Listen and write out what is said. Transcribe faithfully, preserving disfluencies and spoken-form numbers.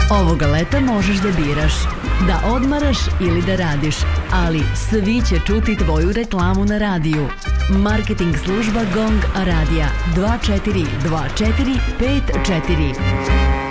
Ovoga leta možeš da biraš, da odmaraš ili da radiš, ali svi će čuti tvoju reklamu na radiju. Marketing služba Gong Radija dva četiri dva četiri pet četiri.